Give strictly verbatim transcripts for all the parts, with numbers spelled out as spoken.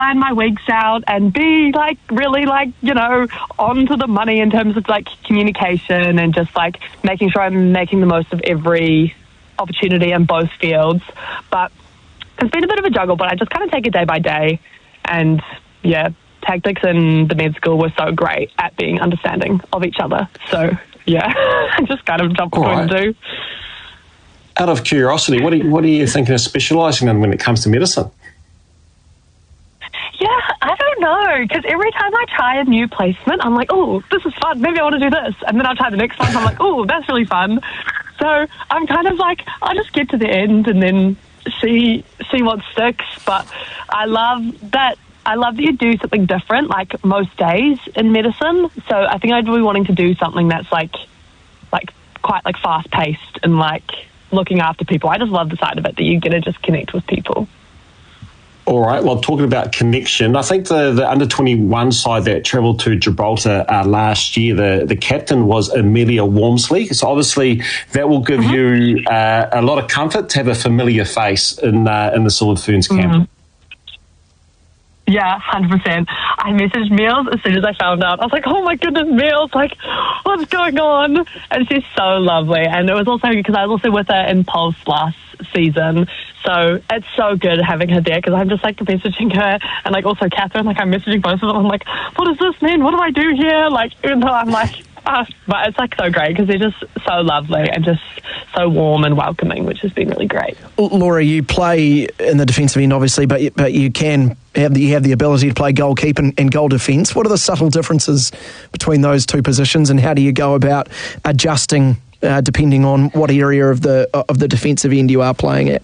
plan my weeks out and be like really like, you know, on to the money in terms of like communication and just like making sure I'm making the most of every opportunity in both fields. But it's been a bit of a juggle, but I just kind of take it day by day. And yeah, tactics and the med school were so great at being understanding of each other. So yeah, I just kind of jump between the two. Out of curiosity, what are you, what are you thinking of specialising in when it comes to medicine? Yeah, I don't know, because every time I try a new placement, I'm like, oh, this is fun, maybe I want to do this. And then I'll try the next one, and I'm like, oh, that's really fun. So I'm kind of like, I'll just get to the end and then see see what sticks. But I love that, I love that you do something different, like most days in medicine. So I think I'd be wanting to do something that's like, like quite like fast-paced and like looking after people. I just love the side of it, that you get to just connect with people. All right, well, talking about connection, I think the, the under twenty-one side that travelled to Gibraltar uh, last year, the, the captain was Amelia Walmsley. So obviously that will give mm-hmm. you uh, a lot of comfort to have a familiar face in uh, in the Sword Ferns camp. Mm-hmm. Yeah, one hundred percent. I messaged Meals as soon as I found out. I was like, oh my goodness, Meals, like, what's going on? And she's so lovely. And it was also because I was also with her in Pulse last season. So it's so good having her there, because I'm just like messaging her and like also Catherine, like I'm messaging both of them. I'm like, what does this mean? What do I do here? Like, even though I'm like, ah, but it's like so great because they're just so lovely and just so warm and welcoming, which has been really great. Laura, you play in the defensive end, obviously, but you, but you can have the, you have the ability to play goalkeeper and, and goal defence. What are the subtle differences between those two positions, and how do you go about adjusting uh, depending on what area of the of the defensive end you are playing at?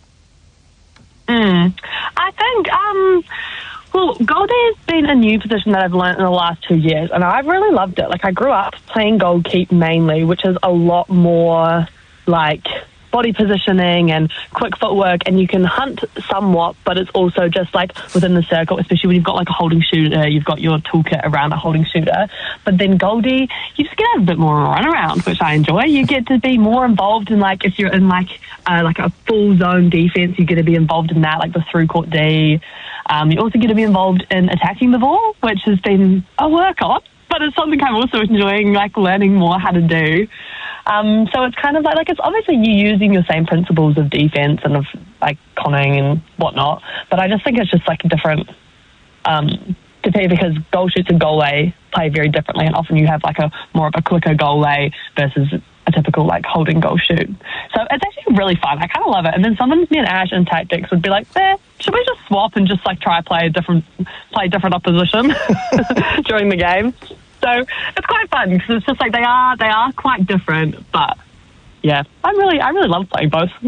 Mm. I think, um, well, goalie has been a new position that I've learned in the last two years, and I've really loved it. Like, I grew up playing goalkeep mainly, which is a lot more like body positioning and quick footwork, and you can hunt somewhat, but it's also just like within the circle, especially when you've got like a holding shooter, you've got your toolkit around a holding shooter. But then Goldie, you just get a bit more run around, which I enjoy. You get to be more involved in, like, if you're in like uh, like a full zone defense, you get to be involved in that, like the through court D. Um, you also get to be involved in attacking the ball, which has been a workout, but it's something I'm also enjoying, like learning more how to do. Um, so it's kind of like, like it's obviously you using your same principles of defense and of like conning and whatnot, but I just think it's just like different, um, because goal shoots and goal lay play very differently, and often you have like a more of a quicker goal lay versus a typical like holding goal shoot. So it's actually really fun. I kind of love it. And then sometimes me and Ash in tactics would be like, eh, should we just swap and just like try play a different, play different opposition during the game? So it's quite fun because it's just like they are they are quite different, but yeah, I really I really love playing both.